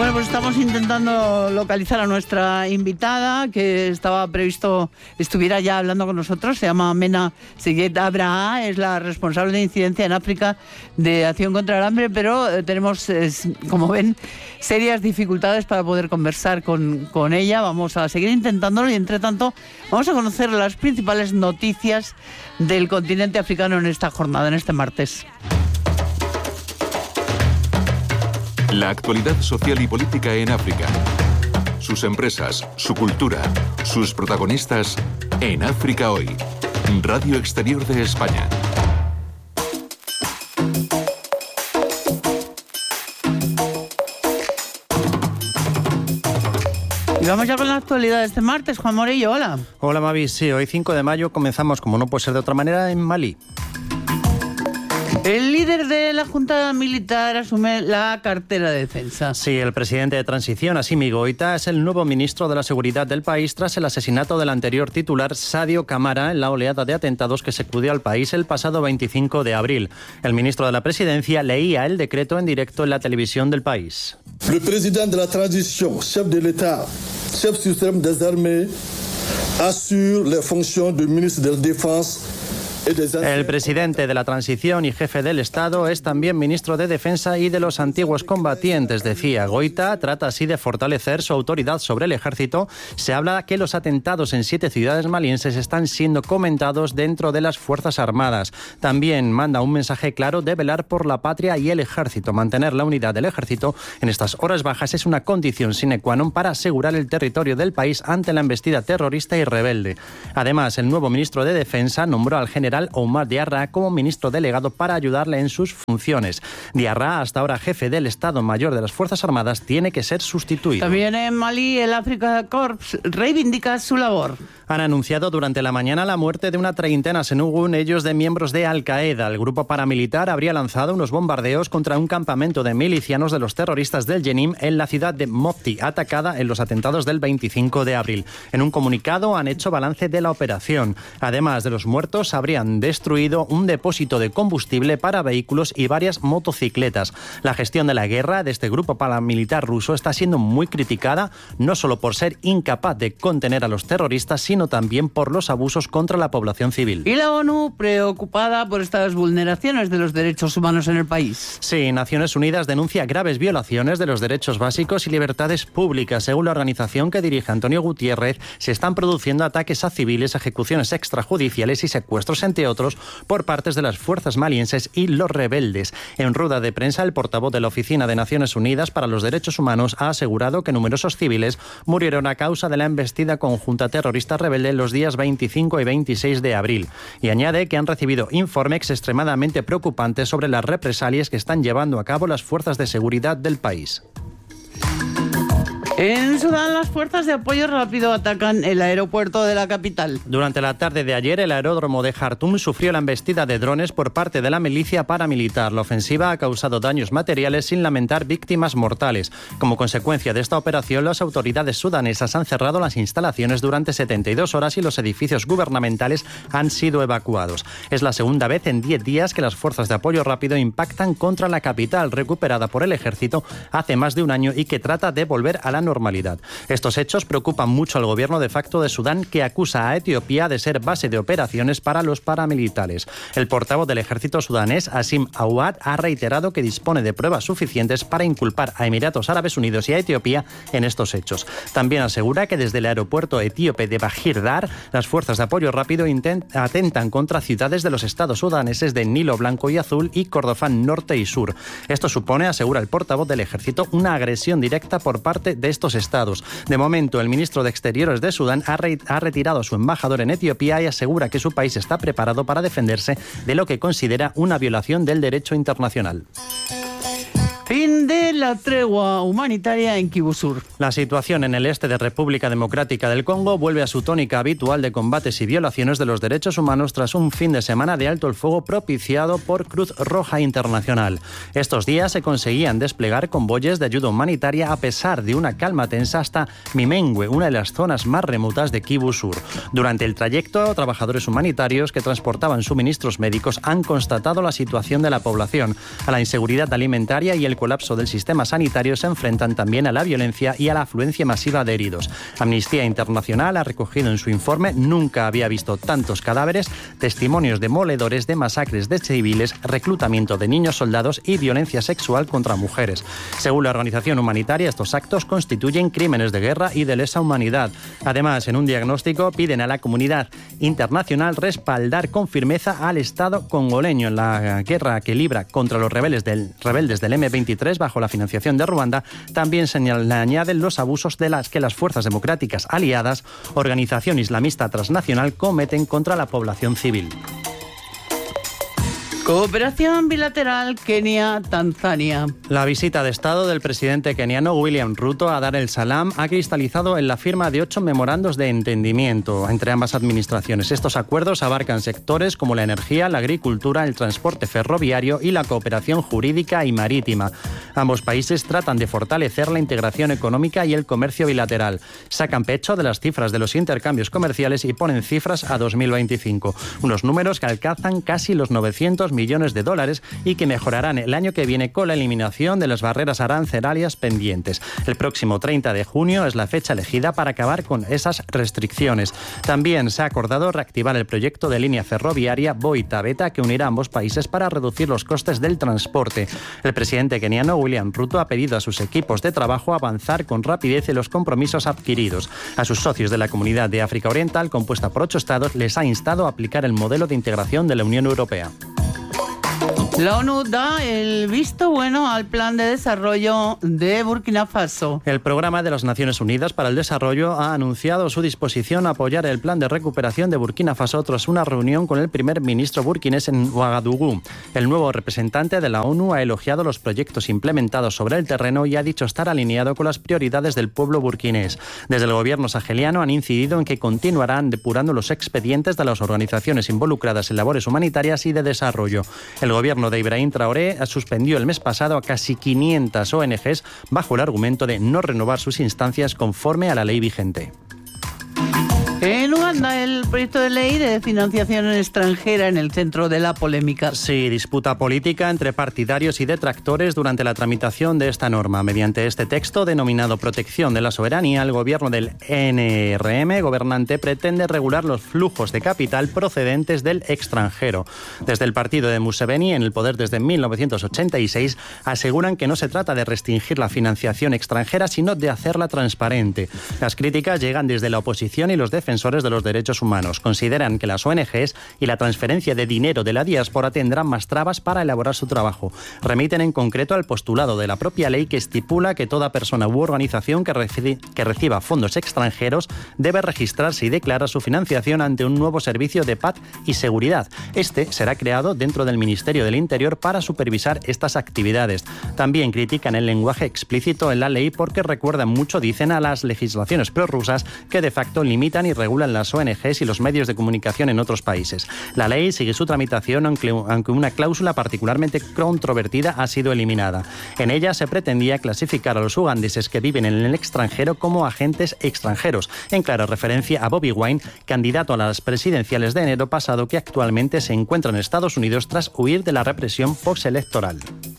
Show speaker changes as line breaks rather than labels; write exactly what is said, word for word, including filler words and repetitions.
Bueno, pues estamos intentando localizar a nuestra invitada, que estaba previsto estuviera ya hablando con nosotros. Se llama Mena Seguet Abraha, es la responsable de incidencia en África de Acción contra el Hambre, pero eh, tenemos, eh, como ven, serias dificultades para poder conversar con, con ella. Vamos a seguir intentándolo y, entre tanto, vamos a conocer las principales noticias del continente africano en esta jornada, en este martes.
La actualidad social y política en África. Sus empresas, su cultura, sus protagonistas en África Hoy. Radio Exterior de España.
Y vamos ya con la actualidad de este martes. Juan Morillo, hola.
Hola, Mavi. Sí, hoy cinco de mayo comenzamos, como no puede ser de otra manera, en Malí.
El líder de la Junta Militar asume la cartera de defensa.
Sí, el presidente de transición, Assimi Goïta, es el nuevo ministro de la Seguridad del país tras el asesinato del anterior titular, Sadio Camara, en la oleada de atentados que sacudió al país el pasado veinticinco de abril. El ministro de la Presidencia leía el decreto en directo en la televisión del país.
El presidente de la transición, chef de l'État, chef suprême des armées, assure les fonctions de ministre de la Défense.
El presidente de la transición y jefe del Estado es también ministro de Defensa y de los antiguos combatientes, decía. Goïta trata así de fortalecer su autoridad sobre el ejército. Se habla que los atentados en siete ciudades malienses están siendo comentados dentro de las Fuerzas Armadas. También manda un mensaje claro de velar por la patria y el ejército. Mantener la unidad del ejército en estas horas bajas es una condición sine qua non para asegurar el territorio del país ante la embestida terrorista y rebelde. Además, el nuevo ministro de Defensa nombró al general Oumar Diarra como ministro delegado para ayudarle en sus funciones. Diarra, hasta ahora jefe del Estado Mayor de las Fuerzas Armadas, tiene que ser sustituido.
También en Malí, el Africa Corps reivindica su labor.
Han anunciado durante la mañana la muerte de una treintena, según ellos, de miembros de Al-Qaeda. El grupo paramilitar habría lanzado unos bombardeos contra un campamento de milicianos de los terroristas del Jenim en la ciudad de Mopti, atacada en los atentados del veinticinco de abril. En un comunicado han hecho balance de la operación. Además de los muertos, habrían destruido un depósito de combustible para vehículos y varias motocicletas. La gestión de la guerra de este grupo paramilitar ruso está siendo muy criticada, no solo por ser incapaz de contener a los terroristas, sino también por los abusos contra la población civil.
Y la ONU preocupada por estas vulneraciones de los derechos humanos en el país.
Sí, Naciones Unidas denuncia graves violaciones de los derechos básicos y libertades públicas. Según la organización que dirige Antonio Gutiérrez, se están produciendo ataques a civiles, ejecuciones extrajudiciales y secuestros, entre otros, por partes de las fuerzas malienses y los rebeldes. En rueda de prensa, el portavoz de la Oficina de Naciones Unidas para los Derechos Humanos ha asegurado que numerosos civiles murieron a causa de la embestida conjunta terrorista rebelde los días veinticinco y veintiséis de abril. Y añade que han recibido informes extremadamente preocupantes sobre las represalias que están llevando a cabo las fuerzas de seguridad del país.
En Sudán, las fuerzas de apoyo rápido atacan el aeropuerto de la capital.
Durante la tarde de ayer, el aeródromo de Jartum sufrió la embestida de drones por parte de la milicia paramilitar. La ofensiva ha causado daños materiales sin lamentar víctimas mortales. Como consecuencia de esta operación, las autoridades sudanesas han cerrado las instalaciones durante setenta y dos horas y los edificios gubernamentales han sido evacuados. Es la segunda vez en diez días que las fuerzas de apoyo rápido impactan contra la capital, recuperada por el ejército hace más de un año y que trata de volver a la normalidad. Estos hechos preocupan mucho al gobierno de facto de Sudán, que acusa a Etiopía de ser base de operaciones para los paramilitares. El portavoz del ejército sudanés, Asim Awad, ha reiterado que dispone de pruebas suficientes para inculpar a Emiratos Árabes Unidos y a Etiopía en estos hechos. También asegura que desde el aeropuerto etíope de Bahir Dar, las fuerzas de apoyo rápido intent- atentan contra ciudades de los estados sudaneses de Nilo Blanco y Azul y Kordofán Norte y Sur. Esto supone, asegura el portavoz del ejército, una agresión directa por parte de estos estados. De momento, el ministro de Exteriores de Sudán ha, re- ha retirado a su embajador en Etiopía y asegura que su país está preparado para defenderse de lo que considera una violación del derecho internacional.
Fin de la tregua humanitaria en Kivu Sur.
La situación en el este de República Democrática del Congo vuelve a su tónica habitual de combates y violaciones de los derechos humanos tras un fin de semana de alto el fuego propiciado por Cruz Roja Internacional. Estos días se conseguían desplegar convoyes de ayuda humanitaria a pesar de una calma tensa hasta Mimengwe, una de las zonas más remotas de Kivu Sur. Durante el trayecto, trabajadores humanitarios que transportaban suministros médicos han constatado la situación de la población, a la inseguridad alimentaria y el colapso colapso del sistema sanitario se enfrentan también a la violencia y a la afluencia masiva de heridos. Amnistía Internacional ha recogido en su informe: nunca había visto tantos cadáveres, testimonios demoledores de masacres de civiles, reclutamiento de niños soldados y violencia sexual contra mujeres. Según la organización humanitaria, estos actos constituyen crímenes de guerra y de lesa humanidad. Además, en un diagnóstico piden a la comunidad internacional respaldar con firmeza al Estado congoleño en la guerra que libra contra los rebeldes del, rebeldes del eme veintitrés bajo la financiación de Ruanda. También se añaden los abusos de las que las fuerzas democráticas aliadas, organización islamista transnacional, cometen contra la población civil.
Cooperación bilateral Kenia-Tanzania.
La visita de Estado del presidente keniano William Ruto a Dar el Salaam ha cristalizado en la firma de ocho memorandos de entendimiento entre ambas administraciones. Estos acuerdos abarcan sectores como la energía, la agricultura, el transporte ferroviario y la cooperación jurídica y marítima. Ambos países tratan de fortalecer la integración económica y el comercio bilateral. Sacan pecho de las cifras de los intercambios comerciales y ponen cifras a dos mil veinticinco. Unos números que alcanzan casi los novecientos millones de dólares y que mejorarán el año que viene con la eliminación de las barreras arancelarias pendientes. El próximo treinta de junio es la fecha elegida para acabar con esas restricciones. También se ha acordado reactivar el proyecto de línea ferroviaria Boita-Beta que unirá a ambos países para reducir los costes del transporte. El presidente keniano William Ruto ha pedido a sus equipos de trabajo avanzar con rapidez en los compromisos adquiridos. A sus socios de la Comunidad de África Oriental, compuesta por ocho estados, les ha instado a aplicar el modelo de integración de la Unión Europea.
La ONU da el visto bueno al plan de desarrollo de Burkina Faso.
El Programa de las Naciones Unidas para el Desarrollo ha anunciado su disposición a apoyar el plan de recuperación de Burkina Faso tras una reunión con el primer ministro burkinés en Ouagadougou. El nuevo representante de la ONU ha elogiado los proyectos implementados sobre el terreno y ha dicho estar alineado con las prioridades del pueblo burkinés. Desde el gobierno saheliano han incidido en que continuarán depurando los expedientes de las organizaciones involucradas en labores humanitarias y de desarrollo. El gobierno de Ibrahim Traoré suspendió el mes pasado a casi quinientas O N Ges bajo el argumento de no renovar sus instancias conforme a la ley vigente.
En Uganda, el proyecto de ley de financiación extranjera en el centro de la polémica.
Sí, disputa política entre partidarios y detractores durante la tramitación de esta norma. Mediante este texto, denominado Protección de la Soberanía, el gobierno del N R M gobernante pretende regular los flujos de capital procedentes del extranjero. Desde el partido de Museveni, en el poder desde mil novecientos ochenta y seis, aseguran que no se trata de restringir la financiación extranjera, sino de hacerla transparente. Las críticas llegan desde la oposición y los defensores de los derechos humanos. Consideran que las O N Ges y la transferencia de dinero de la diáspora tendrán más trabas para elaborar su trabajo. Remiten en concreto al postulado de la propia ley que estipula que toda persona u organización que, reci- que reciba fondos extranjeros debe registrarse y declarar su financiación ante un nuevo servicio de paz y seguridad. Este será creado dentro del Ministerio del Interior para supervisar estas actividades. También critican el lenguaje explícito en la ley porque recuerdan mucho, dicen, a las legislaciones prorrusas que de facto limitan y regulan las O N Ges y los medios de comunicación en otros países. La ley sigue su tramitación, aunque una cláusula particularmente controvertida ha sido eliminada. En ella se pretendía clasificar a los ugandeses que viven en el extranjero como agentes extranjeros, en clara referencia a Bobi Wine, candidato a las presidenciales de enero pasado, que actualmente se encuentra en Estados Unidos tras huir de la represión postelectoral.